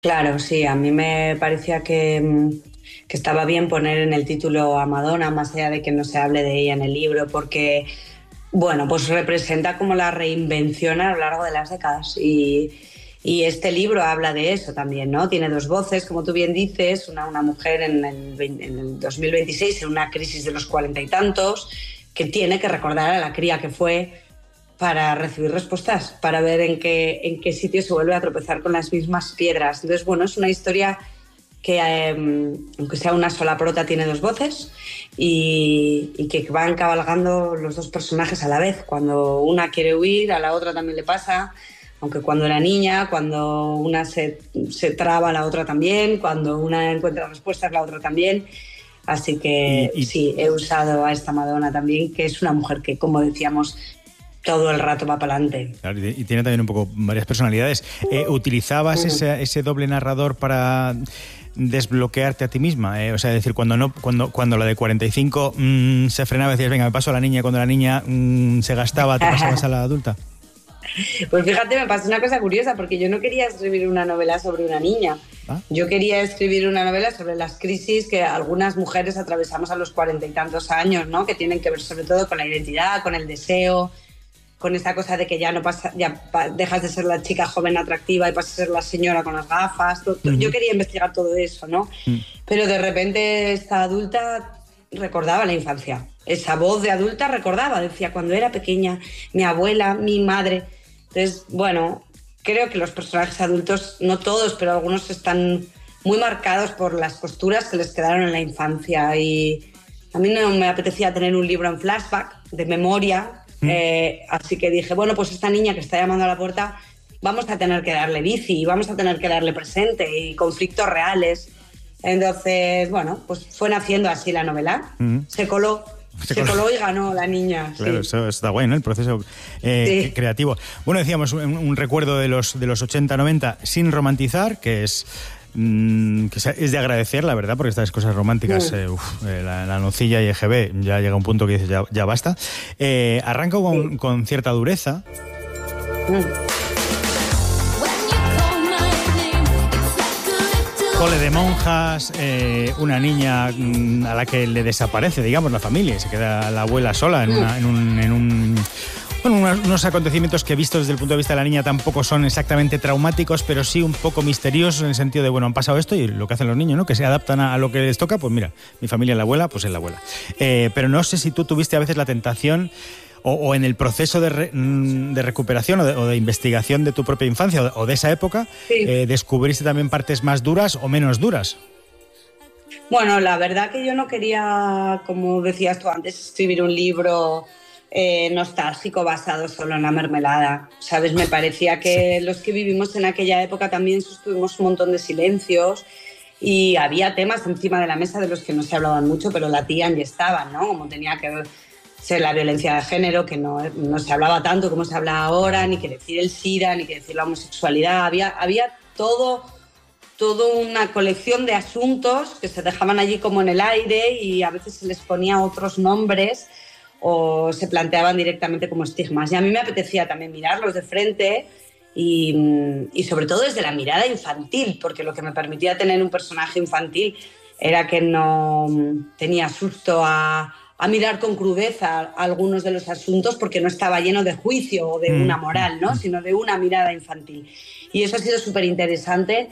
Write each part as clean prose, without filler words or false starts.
Claro, sí, a mí me parecía que estaba bien poner en el título a Madonna, más allá de que no se hable de ella en el libro, porque, bueno, pues representa como la reinvención a lo largo de las décadas y este libro habla de eso también, ¿no? Tiene dos voces, como tú bien dices, una mujer en el 2026, en una crisis de los cuarenta y tantos, que tiene que recordar a la cría que fue para recibir respuestas, para ver en qué sitio se vuelve a tropezar con las mismas piedras. Entonces, bueno, es una historia que, aunque sea una sola prota, tiene dos voces y que van cabalgando los dos personajes a la vez. Cuando una quiere huir, a la otra también le pasa, aunque cuando era niña, cuando una se traba, la otra también, cuando una encuentra respuestas, la otra también. Así que Y sí, he usado a esta Madonna también, que es una mujer que, como decíamos, todo el rato va para adelante. claro, y tiene también un poco varias personalidades. ¿Utilizabas ese doble narrador para desbloquearte a ti misma? O sea, es decir, cuando la de 45 se frenaba y decías, venga, me paso a la niña, cuando la niña se gastaba, te pasabas a la adulta. Pues fíjate, me pasó una cosa curiosa, porque yo no quería escribir una novela sobre una niña. ¿Ah? Yo quería escribir una novela sobre las crisis que algunas mujeres atravesamos a los cuarenta y tantos años, ¿no? Que tienen que ver sobre todo con la identidad, con el deseo, con esa cosa de que ya no pasa, dejas de ser la chica joven atractiva y pasas a ser la señora con las gafas. Yo quería investigar todo eso, ¿no? Pero de repente esta adulta recordaba la infancia. Esa voz de adulta recordaba, decía, cuando era pequeña, mi abuela, mi madre. Entonces, bueno, creo que los personajes adultos, no todos, pero algunos están muy marcados por las costuras que les quedaron en la infancia. Y a mí no me apetecía tener un libro en flashback, de memoria. Así que dije, bueno, pues esta niña que está llamando a la puerta, vamos a tener que darle bici, vamos a tener que darle presente y conflictos reales. Entonces, bueno, pues fue naciendo así la novela. Se coló y ganó la niña. Claro, sí. eso está guay, ¿no? El proceso creativo. Bueno, decíamos, un recuerdo de los 80-90 sin romantizar, que es de agradecer, la verdad, porque estas cosas románticas, la nocilla y EGB, ya llega un punto que dices, ya basta. Arranca con cierta dureza. Cole de monjas, una niña a la que le desaparece, digamos, la familia, y se queda la abuela sola unos acontecimientos que, vistos desde el punto de vista de la niña, tampoco son exactamente traumáticos, pero sí un poco misteriosos, en el sentido de, bueno, han pasado esto y lo que hacen los niños, ¿no? Que se adaptan a lo que les toca. Pues mira, mi familia es la abuela, pues es la abuela. Pero no sé si tú tuviste a veces la tentación o en el proceso de recuperación o de investigación de tu propia infancia o de esa época, descubriste también partes más duras o menos duras. Bueno, la verdad que yo no quería, como decías tú antes, escribir un libro nostálgico basado solo en la mermelada, ¿sabes? Me parecía que los que vivimos en aquella época también sostuvimos un montón de silencios y había temas encima de la mesa de los que no se hablaban mucho, pero latían y estaban, ¿no? Como tenía que ser la violencia de género, que no se hablaba tanto como se habla ahora, ni que decir el SIDA, ni que decir la homosexualidad. Había todo una colección de asuntos que se dejaban allí como en el aire y a veces se les ponía otros nombres o se planteaban directamente como estigmas. Y a mí me apetecía también mirarlos de frente y sobre todo desde la mirada infantil, porque lo que me permitía tener un personaje infantil era que no tenía susto a mirar con crudeza algunos de los asuntos, porque no estaba lleno de juicio o de una moral, ¿no? Sino de una mirada infantil. Y eso ha sido súper interesante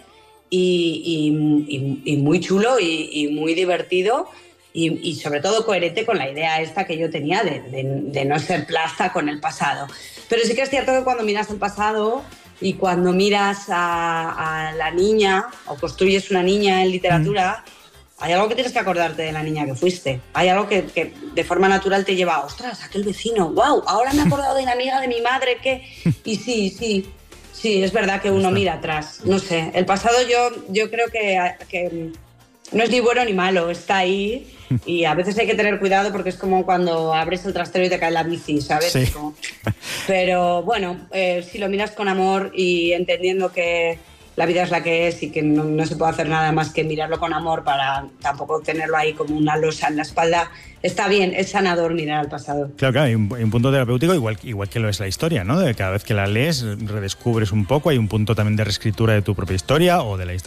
y muy chulo y muy divertido. Y sobre todo coherente con la idea esta que yo tenía de no ser plasta con el pasado. Pero sí que es cierto que cuando miras el pasado y cuando miras a la niña o construyes una niña en literatura, hay algo que tienes que acordarte de la niña que fuiste. Hay algo que de forma natural te lleva, ostras, aquel vecino, wow, ahora me he acordado de la amiga de mi madre que... Y sí, es verdad que uno mira atrás. No sé, el pasado yo creo que no es ni bueno ni malo, está ahí y a veces hay que tener cuidado porque es como cuando abres el trastero y te cae la bici, ¿sabes? Sí. Pero bueno, si lo miras con amor y entendiendo que la vida es la que es y que no se puede hacer nada más que mirarlo con amor para tampoco tenerlo ahí como una losa en la espalda, está bien, es sanador mirar al pasado. Claro, hay un punto terapéutico igual que lo es la historia, ¿no? De cada vez que la lees redescubres un poco, hay un punto también de reescritura de tu propia historia o de la historia